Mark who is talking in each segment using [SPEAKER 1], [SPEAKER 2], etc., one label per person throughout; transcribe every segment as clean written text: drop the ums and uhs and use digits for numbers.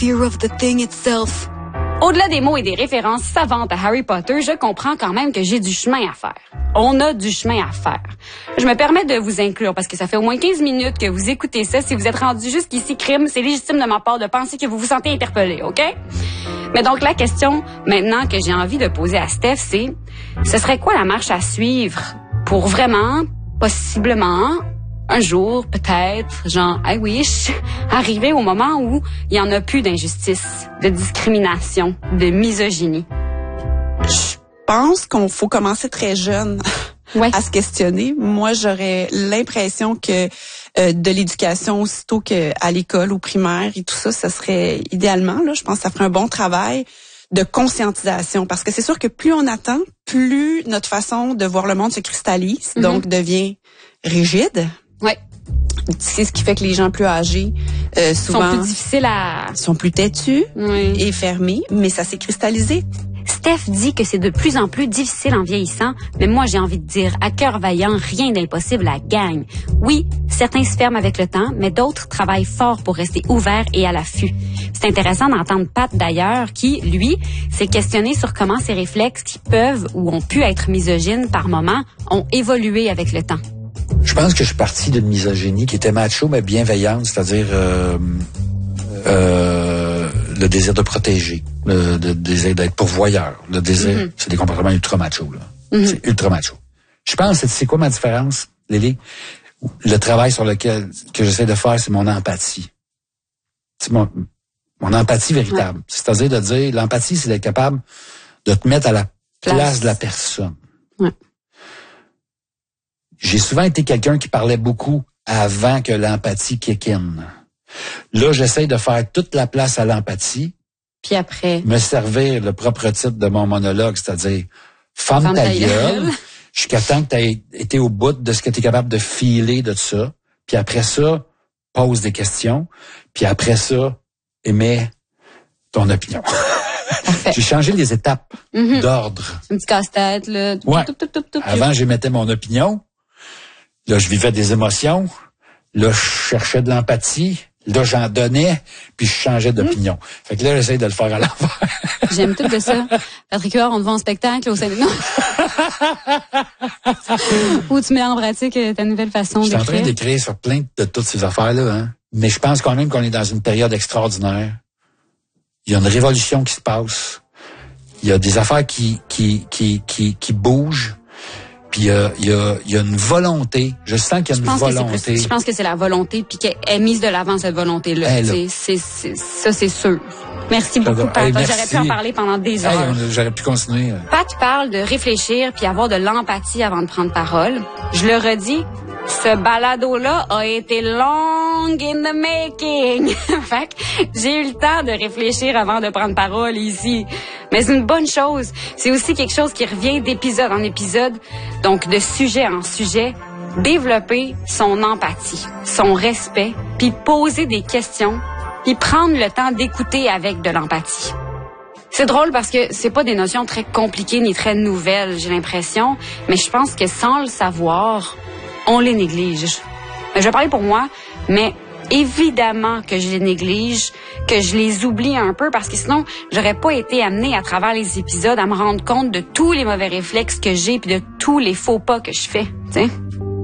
[SPEAKER 1] fear of the thing itself.
[SPEAKER 2] Au-delà des mots et des références savantes à Harry Potter, je comprends quand même que j'ai du chemin à faire. On a du chemin à faire. Je me permets de vous inclure parce que ça fait au moins 15 minutes que vous écoutez ça. Si vous êtes rendu jusqu'ici, crime, c'est légitime de ma part de penser que vous vous sentez interpellé, OK? Mais donc, la question maintenant que j'ai envie de poser à Steph, c'est, ce serait quoi la marche à suivre pour vraiment, possiblement, un jour, peut-être, genre, I wish, arriver au moment où il y en a plus d'injustice, de discrimination, de misogynie?
[SPEAKER 3] Je pense qu'on faut commencer très jeune à se questionner. Moi, j'aurais l'impression que de l'éducation aussitôt qu'à l'école, au primaire et tout ça, ça serait idéalement, là, je pense que ça ferait un bon travail de conscientisation. Parce que c'est sûr que plus on attend, plus notre façon de voir le monde se cristallise, donc devient rigide.
[SPEAKER 2] Ouais.
[SPEAKER 3] C'est ce qui fait que les gens plus âgés souvent
[SPEAKER 2] sont plus difficiles
[SPEAKER 3] sont plus têtus et fermés, mais ça s'est cristallisé.
[SPEAKER 2] Steph dit que c'est de plus en plus difficile en vieillissant, mais moi j'ai envie de dire, à cœur vaillant, rien d'impossible à gagne. Oui, certains se ferment avec le temps, mais d'autres travaillent fort pour rester ouverts et à l'affût. C'est intéressant d'entendre Pat d'ailleurs, qui, lui, s'est questionné sur comment ces réflexes qui peuvent ou ont pu être misogynes par moments ont évolué avec le temps.
[SPEAKER 4] Je pense que je suis parti d'une misogynie qui était macho mais bienveillante, c'est-à-dire le désir de protéger, le désir d'être pourvoyeur, le désir, c'est des comportements ultra macho là. C'est ultra macho. Je pense, c'est quoi ma différence, Lily? Le travail sur lequel que j'essaie de faire, c'est mon empathie. C'est mon empathie véritable. Ouais. C'est-à-dire de dire, l'empathie, c'est d'être capable de te mettre à la place de la personne.
[SPEAKER 2] Ouais.
[SPEAKER 4] J'ai souvent été quelqu'un qui parlait beaucoup avant que l'empathie kick in. Là, j'essaie de faire toute la place à l'empathie.
[SPEAKER 2] Puis après,
[SPEAKER 4] me servir le propre titre de mon monologue, c'est-à-dire ferme ta gueule jusqu'à temps que tu aies été au bout de ce que tu es capable de filer de ça. Puis après ça, pose des questions. Puis après ça, émets ton opinion. J'ai changé les étapes d'ordre.
[SPEAKER 2] Un petit casse-tête, là.
[SPEAKER 4] Ouais. Avant, j'émettais mon opinion. Là, je vivais des émotions. Là, je cherchais de l'empathie. Là, j'en donnais, puis je changeais d'opinion. Fait que là, j'essaie de le faire à l'envers.
[SPEAKER 2] J'aime tout de ça. Patrick Huard, on te voit en spectacle au Saint-Denis. Où tu mets en pratique ta nouvelle façon d'écrire.
[SPEAKER 4] Je suis en train d'écrire sur plein de toutes ces affaires-là, hein. Mais je pense quand même qu'on est dans une période extraordinaire. Il y a une révolution qui se passe. Il y a des affaires qui bougent. Puis il y a une volonté. Je sens qu'il y a une volonté.
[SPEAKER 2] Je pense que c'est la volonté, puis qu'elle est mise de l'avant, cette volonté-là. Ça, c'est sûr. Merci beaucoup, Pat. J'aurais pu en parler pendant des heures.
[SPEAKER 4] J'aurais pu continuer.
[SPEAKER 2] Pat parle de réfléchir puis avoir de l'empathie avant de prendre parole. Je le redis, ce balado-là a été long in the making. Fait que j'ai eu le temps de réfléchir avant de prendre parole ici. Mais c'est une bonne chose. C'est aussi quelque chose qui revient d'épisode en épisode, donc de sujet en sujet. Développer son empathie, son respect, puis poser des questions, puis prendre le temps d'écouter avec de l'empathie. C'est drôle parce que c'est pas des notions très compliquées ni très nouvelles, j'ai l'impression, mais je pense que sans le savoir, on les néglige. Je vais parler pour moi, mais évidemment que je les néglige, que je les oublie un peu, parce que sinon, j'aurais pas été amenée à travers les épisodes à me rendre compte de tous les mauvais réflexes que j'ai puis de tous les faux pas que je fais, tu sais.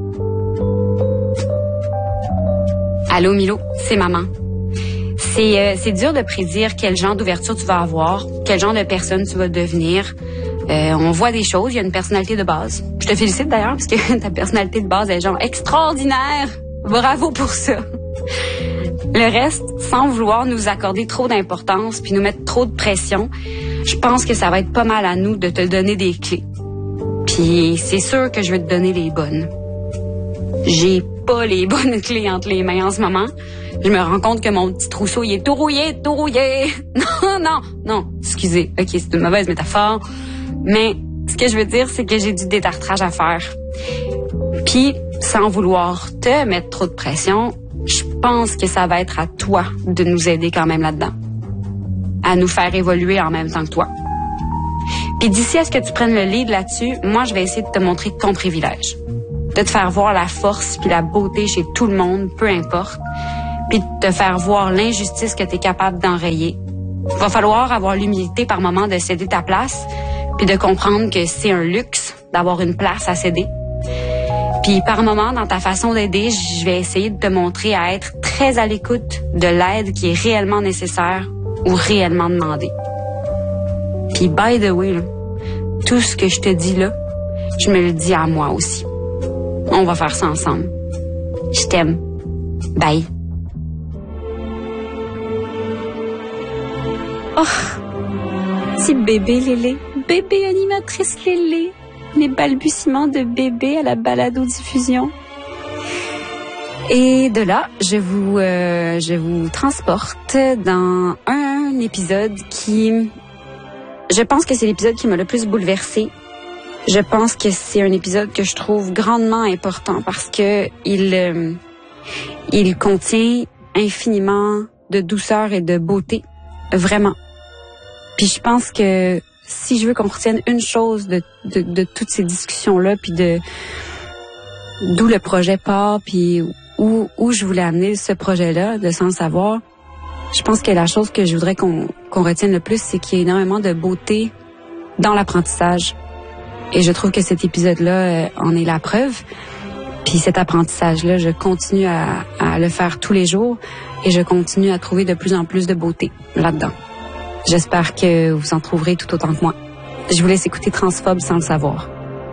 [SPEAKER 2] Allô, Milo, c'est maman. C'est dur de prédire quel genre d'ouverture tu vas avoir, quel genre de personne tu vas devenir. On voit des choses, il y a une personnalité de base. Je te félicite d'ailleurs parce que ta personnalité de base est genre extraordinaire. Bravo pour ça. Le reste, sans vouloir nous accorder trop d'importance puis nous mettre trop de pression, je pense que ça va être pas mal à nous de te donner des clés. Puis c'est sûr que je vais te donner les bonnes. J'ai pas les bonnes clés entre les mains en ce moment. Je me rends compte que mon petit trousseau, il est tout rouillé. Non, excusez. OK, c'est une mauvaise métaphore. Mais ce que je veux dire, c'est que j'ai du détartrage à faire. Puis, sans vouloir te mettre trop de pression, je pense que ça va être à toi de nous aider quand même là-dedans. À nous faire évoluer en même temps que toi. Puis d'ici à ce que tu prennes le lead là-dessus, moi, je vais essayer de te montrer ton privilège. De te faire voir la force puis la beauté chez tout le monde, peu importe. puis de te faire voir l'injustice que tu es capable d'enrayer. Il va falloir avoir l'humilité par moment de céder ta place, puis de comprendre que c'est un luxe d'avoir une place à céder. Puis par moment, dans ta façon d'aider, je vais essayer de te montrer à être très à l'écoute de l'aide qui est réellement nécessaire ou réellement demandée. Puis by the way, là, tout ce que je te dis là, je me le dis à moi aussi. On va faire ça ensemble. Je t'aime. Bye. Oh, petit bébé Lélé, bébé animatrice Lélé, les balbutiements de bébé à la balado-diffusion. Et de là, je vous transporte dans un épisode qui, je pense que c'est l'épisode qui m'a le plus bouleversée. Je pense que c'est un épisode que je trouve grandement important parce que il contient infiniment de douceur et de beauté, vraiment. Puis je pense que si je veux qu'on retienne une chose de toutes ces discussions-là, puis d'où le projet part, puis où je voulais amener ce projet-là, de Sans le savoir, je pense que la chose que je voudrais qu'on retienne le plus, c'est qu'il y a énormément de beauté dans l'apprentissage. Et je trouve que cet épisode-là en est la preuve. Puis cet apprentissage-là, je continue à le faire tous les jours et je continue à trouver de plus en plus de beauté là-dedans. J'espère que vous en trouverez tout autant que moi. Je vous laisse écouter Transphobe sans le savoir.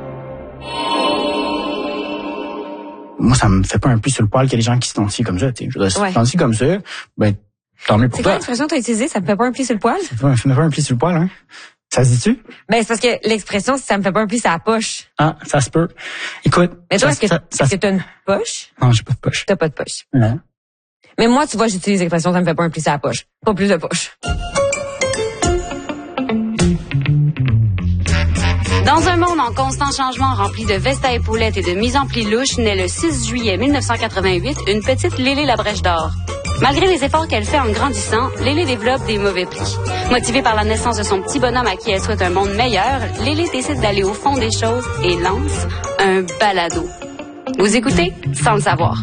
[SPEAKER 5] Moi, ça me fait pas un pli sur le poil qu'il y a des gens qui s'identifient comme ça. Tu sais, je veux dire, si tu t'identifies comme ça, ben tant mieux pour toi.
[SPEAKER 2] C'est quoi l'expression que tu as utilisée? Ça me fait pas un pli sur le poil?
[SPEAKER 5] Ça me fait pas un pli sur le poil, hein? Ça se dit-tu?
[SPEAKER 6] Ben, c'est parce que l'expression, si ça me fait pas un pli, c'est la poche.
[SPEAKER 5] Ah, ça se peut. Écoute.
[SPEAKER 6] Mais toi, est-ce que t'as une poche?
[SPEAKER 5] Non, j'ai pas de poche.
[SPEAKER 6] T'as pas de poche.
[SPEAKER 5] Non.
[SPEAKER 6] Mais moi, tu vois, j'utilise l'expression, ça me fait pas un pli sur la poche. Pas plus de poche.
[SPEAKER 2] Dans un monde en constant changement rempli de vestes à épaulettes et de mise en pli louche, naît le 6 juillet 1988 une petite Lélé la Brèche d'Or. Malgré les efforts qu'elle fait en grandissant, Lélé développe des mauvais plis. Motivée par la naissance de son petit bonhomme à qui elle souhaite un monde meilleur, Lélé décide d'aller au fond des choses et lance un balado. Vous écoutez Sans le savoir.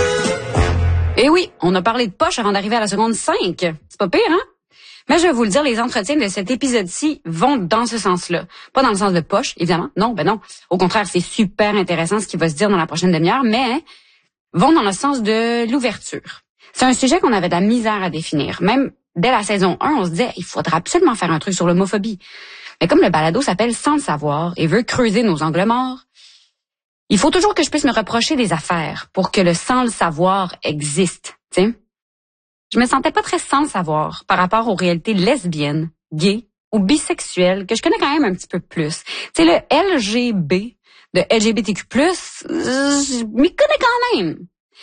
[SPEAKER 2] Eh oui, on a parlé de poche avant d'arriver à la seconde 5. C'est pas pire, hein? Mais je vais vous le dire, les entretiens de cet épisode-ci vont dans ce sens-là. Pas dans le sens de poche, évidemment. Non, ben non. Au contraire, c'est super intéressant ce qui va se dire dans la prochaine demi-heure, mais vont dans le sens de l'ouverture. C'est un sujet qu'on avait de la misère à définir. Même dès la saison 1, on se disait, il faudra absolument faire un truc sur l'homophobie. Mais comme le balado s'appelle Sans le savoir et veut creuser nos angles morts, il faut toujours que je puisse me reprocher des affaires pour que le sans le savoir existe, tu sais. Je me sentais pas très sans le savoir par rapport aux réalités lesbiennes, gays ou bisexuelles que je connais quand même un petit peu plus. Tu sais, le LGB de LGBTQ+, je m'y connais quand même.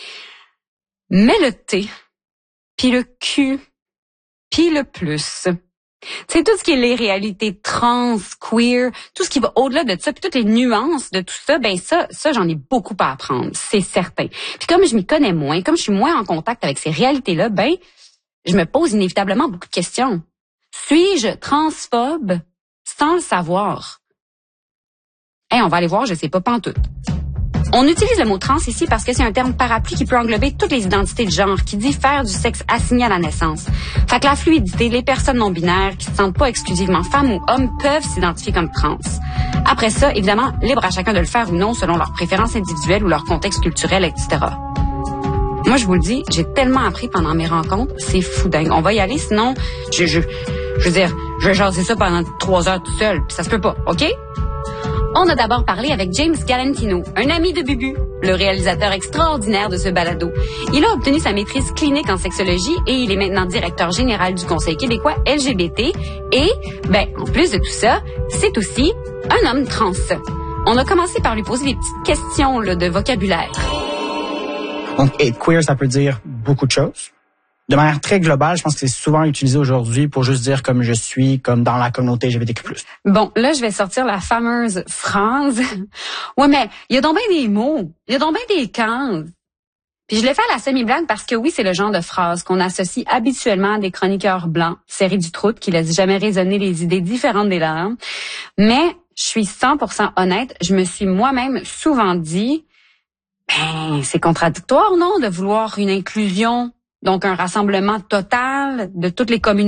[SPEAKER 2] Mais le T, puis le Q, puis le plus. Tu sais, tout ce qui est les réalités trans, queer, tout ce qui va au-delà de ça, puis toutes les nuances de tout ça, ben ça j'en ai beaucoup à apprendre, c'est certain. Puis comme je m'y connais moins, comme je suis moins en contact avec ces réalités-là, ben je me pose inévitablement beaucoup de questions. Suis-je transphobe sans le savoir? On va aller voir, je sais pas pantoute. On utilise le mot trans ici parce que c'est un terme parapluie qui peut englober toutes les identités de genre, qui dit faire du sexe assigné à la naissance. Fait que la fluidité, les personnes non binaires qui se sentent pas exclusivement femmes ou hommes peuvent s'identifier comme trans. Après ça, évidemment, libre à chacun de le faire ou non selon leurs préférences individuelles ou leur contexte culturel, etc. Moi, je vous le dis, j'ai tellement appris pendant mes rencontres, c'est fou dingue. On va y aller, sinon, je veux dire, je vais jaser ça pendant 3 heures tout seul, puis ça se peut pas, OK? On a d'abord parlé avec James Galantino, un ami de Bubu, le réalisateur extraordinaire de ce balado. Il a obtenu sa maîtrise clinique en sexologie et il est maintenant directeur général du Conseil québécois LGBT. Et, en plus de tout ça, c'est aussi un homme trans. On a commencé par lui poser des petites questions de vocabulaire.
[SPEAKER 5] Donc, être queer, ça peut dire beaucoup de choses. De manière très globale, je pense que c'est souvent utilisé aujourd'hui pour juste dire comme je suis, comme dans la communauté LGBTQ+.
[SPEAKER 2] Bon, là, je vais sortir la fameuse phrase. Ouais, mais il y a donc bien des mots. Il y a donc bien des cases. Puis je l'ai fait à la semi-blague parce que oui, c'est le genre de phrase qu'on associe habituellement à des chroniqueurs blancs, serrés du troute, qui laissent jamais résonner les idées différentes des leurs. Mais je suis 100% honnête, je me suis moi-même souvent dit, c'est contradictoire, non, de vouloir une inclusion Donc, un rassemblement total de toutes les communautés